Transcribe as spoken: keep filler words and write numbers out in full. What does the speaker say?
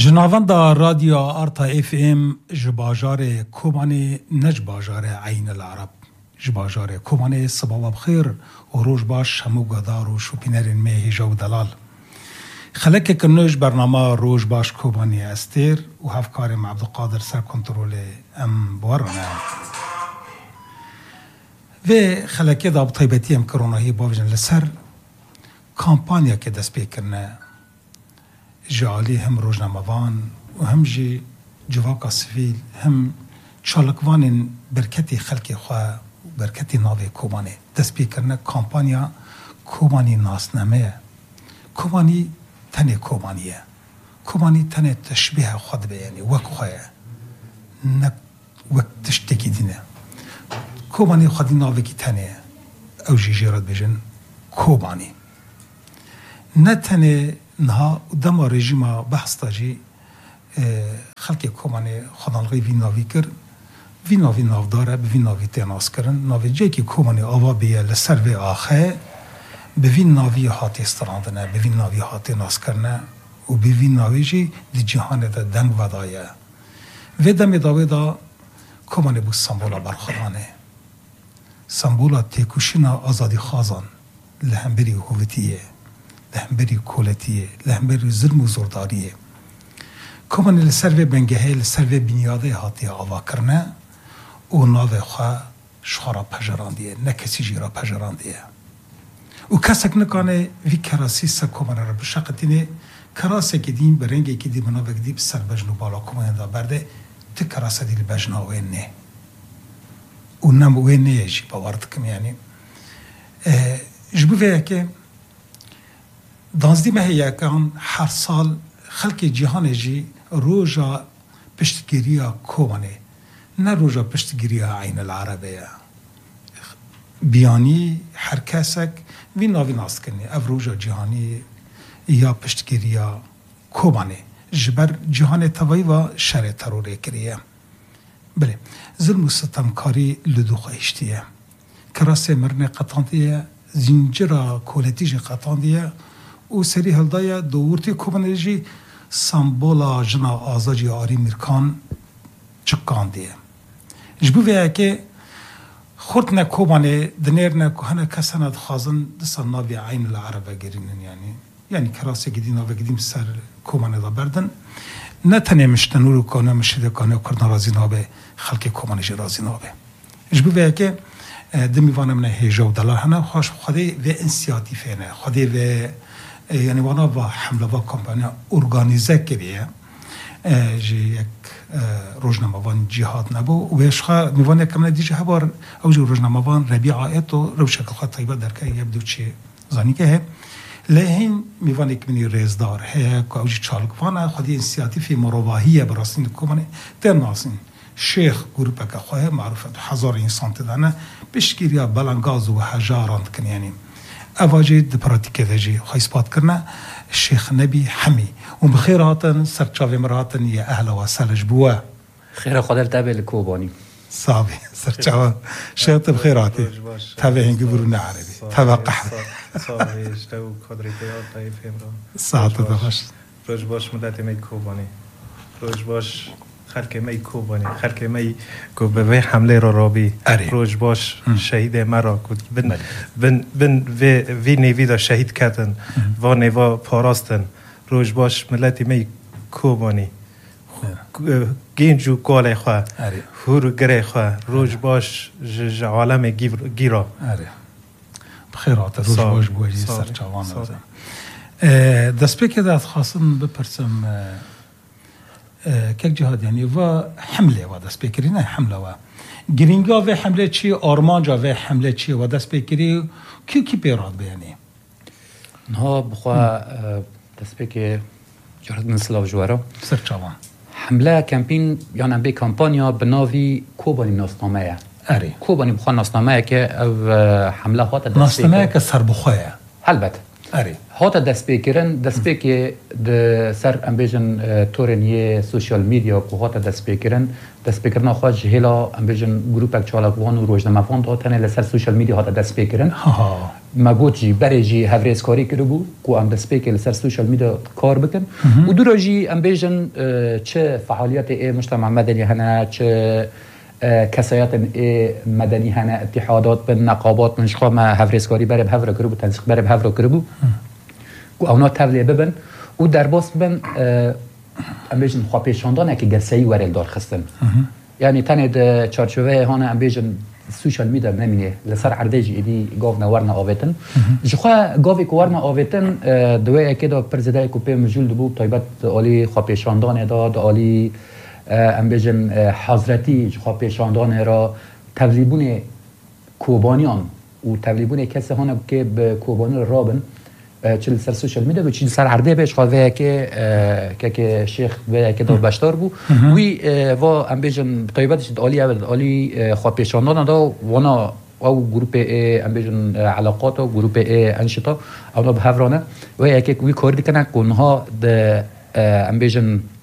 جناواندا رادیو آرتا اف ام جباجار کومانی نج باجار عین العرب جباجار کومانی صباح بخیر و روز باش همو گدار و شوپینرین می هیجا و دلال خلک کنوش برنامه روز باش کومانی استیر و هفکارم عبدالقادر سر کنترول ام بورنه و خلکی دا بطیبتی ام کرونایی باوجن لسر کامپانیا که دست بیکرنه جالی هم روزنامه‌وان و هم جی جواکا سویل هم چالکوان برکتی خلق خواه و برکتی ناوی کومانی دست بیکرنه کامپانیا کومانی ناسنامه کومانی تنه کومانیه کومانی تنه تشبیه خود بیانی وک خواه نک وک تشتکی دینه کومانی خودی ناوی کی تنه او جی جیراد بیجن کومانی نه تنه نها دما رژیم بحث تاجی خلق کومانی خدانلغی وی ناوی کر وی ناوی نافداره به وی ناوی تناس کرن ناوی جایی که کومانی آوا بیه لسر و آخه به وی ناوی هاتی استراندنه به وی ناوی هاتی ناس کرنه و به وی ناوی جی دی جهان دا دنگ ودایه و دمی داوی دا کومانی بو سمبولا برخورانه سمبولا تیکوشینا آزادی خازان لهمبری هویتیه لهمبری کولتیه لهمبری ظلم و زورداریه کومانی لسر و بنگهه لسر و بنیاده هاتی آوا کرنه او ناوی خواه شخارا پجراندیه نه کسی جیرا پجراندیه و کسک نکانه وی کراسی سا کومانی را بشاقتینه کراسی که دیم برنگی که دیم ناوی که دیم سر بجنو بالا کومانی دا برده تی کراسی دیل بجناوه نه و نموه نه جی باورد کم یعنی جبوه که دانزدی ماه یکان هر سال خلق جهان جی روژا پشتگیریا کومانه نه روژا پشتگیریا عین العربیه بیانی هر کسک وی ناوی ناست کنی او روژا جهانی یا پشتگیریا کومانه جبر جهان توایی و شر تروره کریه بله ظلم و ستمکاری لدو خواهشتیه کراس مرن قطاندیه زنجرا کولتیج قطاندیه او سری هلدایا دورتی کومانجی سمبولا جنا آزادی آری میرکان چکاندیه جبو ویا که خورد نه کومانه دنیر نه کوهنه کساند خازن دستان ناوی عین العربه گرینن یعنی یعنی کراسی گدی ناوی گدیم سر کومانه دا بردن نه تنه مشتنور کنه مشده کنه کرد نرازی نابه خلق کومانجی رازی نابه جبو ویا که دمیوانه من هیجا و دلار هنه خوش خودی و انسیاتیفه نه خودی و یعنی وانا با حمله با کمپانیا ارگانیزه کریه جی یک روزنامه‌وان جهاد نبو و اشخا میوانه کمن دیجه هبار او جو روزنامه‌وان ربیع آیتو رو شکل خود طیبه درکه یبدو چی زانی که ہے لهین میوانه کمنی ریزدار ہے که او جو چالکوانه خودی انسیاتیفی مرواهیه براستین کمانه در ناسین شیخ گروپه که خواه معروفه هزار انسان تدانه بشکیریا بلنگاز و هجاراند کنیانیم اواجه د پراتیکه دجی خیسپات کرنه شیخ نبی حمی و بخیراتن سرچاوی مراتن یا اهل و سلج بوه خیر خودل تابع لکوبانی صابی سرچاوی شیخ بخیراتی تابع هنگی برون عربی تابع قحوه صابی اشتو کدری تیار تایی فهم را ساعت داشت روش باش مدت می کوبانی روش باش خلک می کوبانی خلک می کو به حمله را رابی روز باش شهید مرا کود بن بن بن وی وی نیویدا شهید کردن و نیوا پاراستن روز باش ملت می کوبانی گینجو کاله خوا هور گره خوا روز باش ج عالم گیرا بخیرات روز باش بوجی سرچاوان دست پیک داد خواستم بپرسم که جهاد یعنی و حمله و دست بکری نه حمله و گرینگا و حمله چی آرمانجا و حمله چی و دست بکری کی کی پیراد بیانی نه بخوا دست بکری جهاد نسلا و جوارا سرچاوان حمله کمپین یعنی به کمپانیا بناوی کوبانی ناسنامه اری کوبانی بخوا ناسنامه که او حمله هات دست ناسنامه که سر بخواه البته اری هات دست بکرن دست بکی د سر امبیجن تورنیه سوشال میدیا کو هات دست بکرن دست بکرن خو جهلا امبیجن گروپ اک چالاک وان و روزنامه فون هاتن ل سر سوشال میدیا هات دست بکرن ماگوچی برجی هفریز کاری کرده بود که ام دسپیک لسر سوشال میدیا کار بکن و دو راجی ام بیجن چه فعالیت ای مجتمع مدنی هنه چه کسایت ای مدنی هنه اتحادات بین نقابات من شخوا ما هفریز کاری بره به هفره کرده بود تنسیق بره به هفره کرده بود که اونا تولیه ببن و در باس ببن ام بیجن خواه پیشاندانه که گرسایی ورل دار خستن یعنی تنه ده چارچوه هانه ام بیجن سوشال میدیا نمینه لسر عردیج ایدی گاو نورنا آویتن جخوا گاوی که ورنا آویتن دوی که دا پرزیده که پی مجول دبو طایبت آلی خواه پیشاندانه داد آلی ام بیجن حضرتی جخوا پیشاندانه را تولیبون کوبانیان و تولیبون کسی هانه که به کوبانی رابن چیل سر سوشال میدیا و چیل سر عرده بیش خواه که که شیخ وی که دار بشتار بو وی و ام بیجن طایبتش آلی آلی خواه پیشاندانه دا وانا او گروپ ام بیجن علاقات و گروپ انشطا اونا به هفرانه وی که وی کار دیکنه که اونها ام بیجن